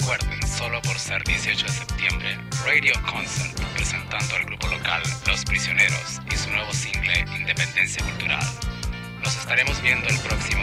Recuerden, solo por ser 18 de septiembre, Radio Concert presentando al grupo local Los Prisioneros y su nuevo single Independencia Cultural. Nos estaremos viendo el próximo